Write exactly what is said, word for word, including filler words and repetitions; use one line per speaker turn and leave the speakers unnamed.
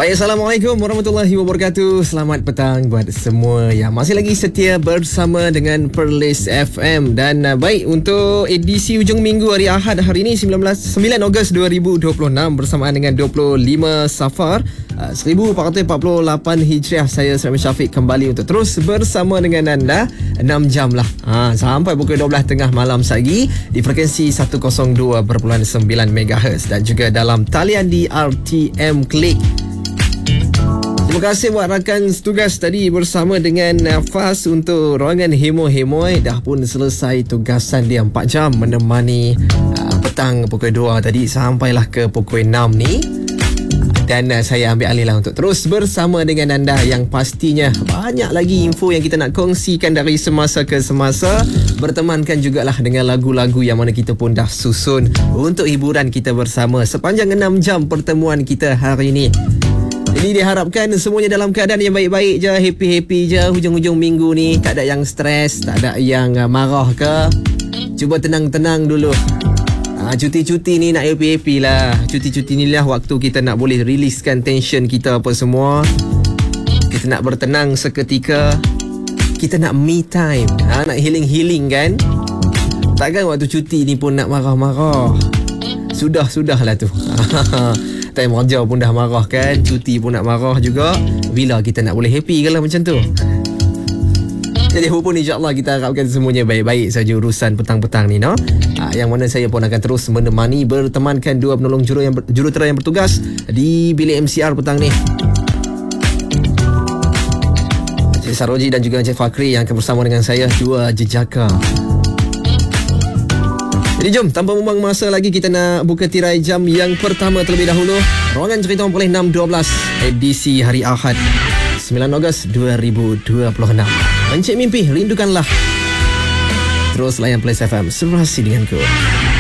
Baik, Assalamualaikum warahmatullahi wabarakatuh. Selamat petang buat semua yang masih lagi setia bersama dengan Perlis F M. Dan uh, baik, untuk edisi hujung minggu hari Ahad hari ini sembilan Ogos dua ribu dua puluh enam bersamaan dengan dua puluh lima Safar uh, seribu empat ratus empat puluh lapan Hijriah. Saya Syafiq Syafiq kembali untuk terus bersama dengan anda enam jam lah ha, sampai pukul dua belas tiga puluh malam lagi di frekuensi seratus dua perpuluhan sembilan megahertz dan juga dalam talian di R T M Klik. Terima kasih buat rakan tugas tadi bersama dengan Fas untuk ruangan Hemo-Hemoy. Dah pun selesai tugasan dia empat jam menemani uh, petang pukul dua tadi sampailah ke pukul enam ni. Dan uh, saya ambil alih lah untuk terus bersama dengan anda yang pastinya banyak lagi info yang kita nak kongsikan dari semasa ke semasa. Bertemankan jugalah dengan lagu-lagu yang mana kita pun dah susun untuk hiburan kita bersama sepanjang enam jam pertemuan kita hari ini. Jadi diharapkan semuanya dalam keadaan yang baik-baik je, happy-happy je hujung-hujung minggu ni. Tak ada yang stres, tak ada yang uh, marah ke. Cuba tenang-tenang dulu. Ha, cuti-cuti ni nak happy-happy lah. Cuti-cuti ni lah waktu kita nak boleh riliskan tension kita apa semua. Kita nak bertenang seketika. Kita nak me time. Ha, nak healing-healing kan. Takkan waktu cuti ni pun nak marah-marah. Sudah-sudah lah tu. Time kerja pun dah marah kan, cuti pun nak marah juga. Bila kita nak boleh happy kalau macam tu? Jadi pun insyaAllah kita harapkan semuanya baik-baik saja urusan petang-petang ni, no? Ha, yang mana saya pun akan terus menemani, bertemankan dua penolong juru yang jurutera yang bertugas di bilik M C R petang ni. Encik Saroji dan juga Encik Fakri yang akan bersama dengan saya, dua jejaka. Jadi jom, tanpa membuang masa lagi, kita nak buka tirai jam yang pertama terlebih dahulu. Ruangan Cerita Orang Polis enam dua belas edisi hari Ahad sembilan Ogos dua ribu dua puluh enam. Encik Mimpi, rindukanlah. Terus layan Perlis F M, serasi denganku.